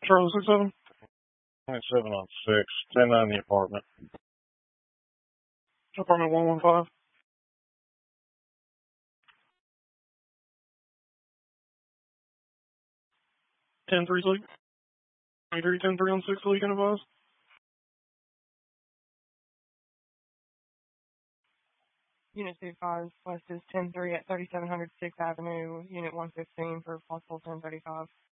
Charlie 67? 27 on 6, 10-9 the apartment. Apartment 115. 10-3 sleep. 10-3 on 6 leak and advise. Unit 25, West is 10-3 at 3700 6th Avenue, Unit 115 for possible 1035.